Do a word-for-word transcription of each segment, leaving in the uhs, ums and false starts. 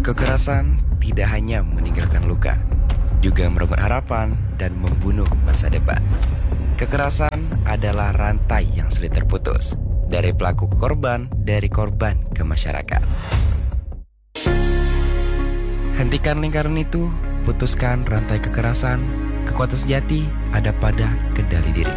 Kekerasan tidak hanya meninggalkan luka, juga merenggut harapan dan membunuh masa depan. Kekerasan adalah rantai yang sulit terputus, dari pelaku ke korban, dari korban ke masyarakat. Hentikan lingkaran itu, putuskan rantai kekerasan. Kekuatan sejati ada pada kendali diri.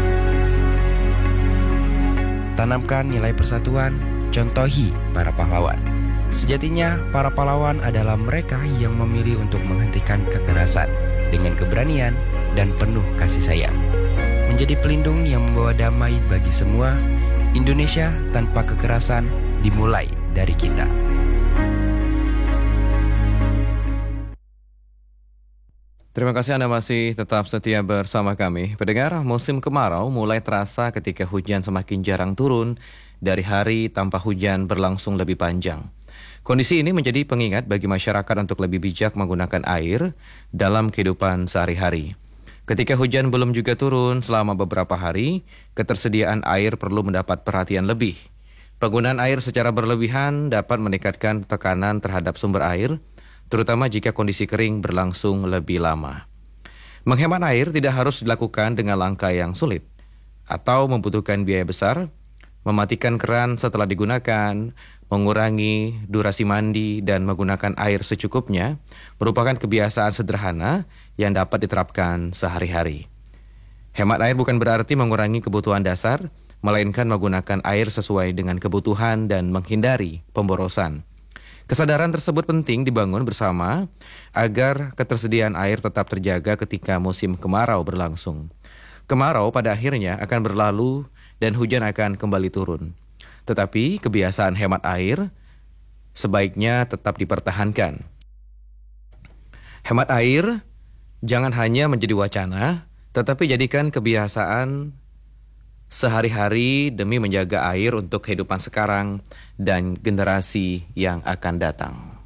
Tanamkan nilai persatuan, contohi para pahlawan. Sejatinya, para pahlawan adalah mereka yang memilih untuk menghentikan kekerasan dengan keberanian dan penuh kasih sayang. Menjadi pelindung yang membawa damai bagi semua, Indonesia tanpa kekerasan dimulai dari kita. Terima kasih Anda masih tetap setia bersama kami. Pendengar, musim kemarau mulai terasa ketika hujan semakin jarang turun, dari hari tanpa hujan berlangsung lebih panjang. Kondisi ini menjadi pengingat bagi masyarakat untuk lebih bijak menggunakan air dalam kehidupan sehari-hari. Ketika hujan belum juga turun selama beberapa hari, ketersediaan air perlu mendapat perhatian lebih. Penggunaan air secara berlebihan dapat meningkatkan tekanan terhadap sumber air, terutama jika kondisi kering berlangsung lebih lama. Menghemat air tidak harus dilakukan dengan langkah yang sulit atau membutuhkan biaya besar. Mematikan keran setelah digunakan, mengurangi durasi mandi, dan menggunakan air secukupnya merupakan kebiasaan sederhana yang dapat diterapkan sehari-hari. Hemat air bukan berarti mengurangi kebutuhan dasar, melainkan menggunakan air sesuai dengan kebutuhan dan menghindari pemborosan. Kesadaran tersebut penting dibangun bersama agar ketersediaan air tetap terjaga ketika musim kemarau berlangsung. Kemarau pada akhirnya akan berlalu dan hujan akan kembali turun. Tetapi kebiasaan hemat air sebaiknya tetap dipertahankan. Hemat air jangan hanya menjadi wacana, tetapi jadikan kebiasaan sehari-hari demi menjaga air untuk kehidupan sekarang dan generasi yang akan datang.